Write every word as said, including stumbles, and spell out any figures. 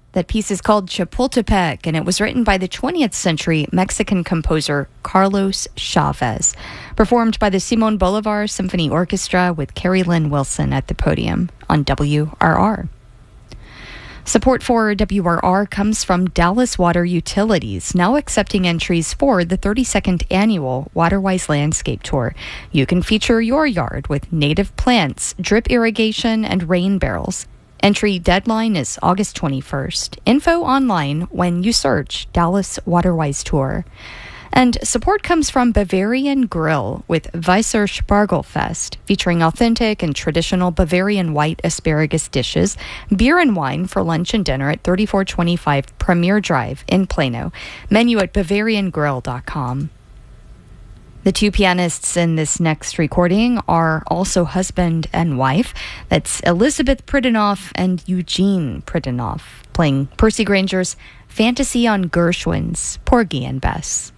That piece is called Chapultepec, and it was written by the twentieth century Mexican composer Carlos Chavez, performed by the Simon Bolivar Symphony Orchestra with Carrie Lynn Wilson at the podium on W R R. Support for W R R comes from Dallas Water Utilities, now accepting entries for the thirty-second annual Waterwise Landscape Tour. You can feature your yard with native plants, drip irrigation, and rain barrels. Entry deadline is August twenty-first. Info online when you search Dallas Waterwise Tour. And support comes from Bavarian Grill with Weisser Spargelfest, featuring authentic and traditional Bavarian white asparagus dishes, beer and wine for lunch and dinner at thirty-four twenty-five Premier Drive in Plano. Menu at bavarian grill dot com. The two pianists in this next recording are also husband and wife. That's Elizabeth Pridenoff and Eugene Pridenoff, playing Percy Granger's Fantasy on Gershwin's Porgy and Bess.